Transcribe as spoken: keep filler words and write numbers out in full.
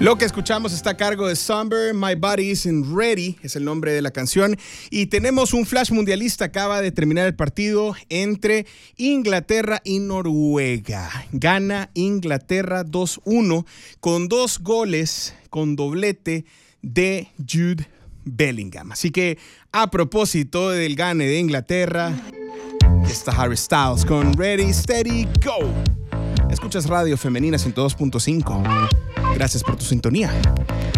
Lo que escuchamos está a cargo de Somber, My Body Isn't Ready, es el nombre de la canción. Y tenemos un flash mundialista, acaba de terminar el partido entre Inglaterra y Noruega. Gana Inglaterra dos uno con dos goles, con doblete de Jude Bellingham. Así que a propósito del gane de Inglaterra, está Harry Styles con Ready, Steady, Go. Escuchas Radio Femenina ciento dos punto cinco. Gracias por tu sintonía.